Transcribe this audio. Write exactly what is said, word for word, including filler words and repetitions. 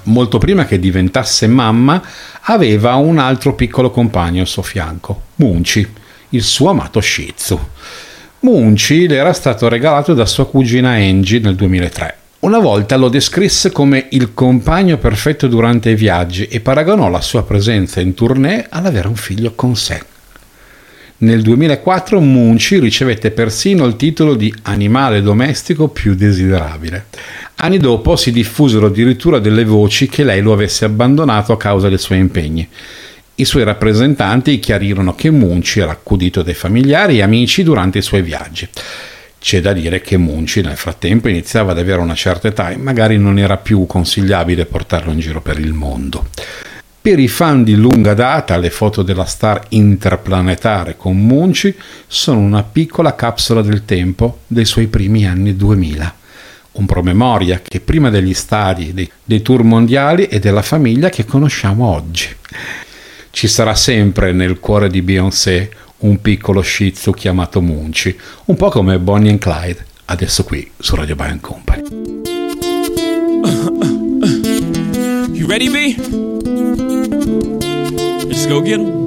molto prima che diventasse mamma, aveva un altro piccolo compagno al suo fianco, Munci, il suo amato Shih Tzu. Munci le era stato regalato da sua cugina Angie nel duemilatré. Una volta lo descrisse come il compagno perfetto durante i viaggi e paragonò la sua presenza in tournée all'avere un figlio con sé. Nel duemilaquattro Munci ricevette persino il titolo di animale domestico più desiderabile. Anni dopo si diffusero addirittura delle voci che lei lo avesse abbandonato a causa dei suoi impegni. I suoi rappresentanti chiarirono che Munci era accudito dai familiari e amici durante i suoi viaggi. C'è da dire che Munci nel frattempo iniziava ad avere una certa età e magari non era più consigliabile portarlo in giro per il mondo. Per i fan di lunga data, le foto della star interplanetaria con Munci sono una piccola capsula del tempo dei suoi primi anni duemila. Un promemoria che prima degli stadi, dei, dei tour mondiali e della famiglia che conosciamo oggi. Ci sarà sempre nel cuore di Beyoncé un piccolo Shih Tzu chiamato Munci, un po' come Bonnie and Clyde, adesso qui su Radio By and Company. You ready, B? Let's go get 'em.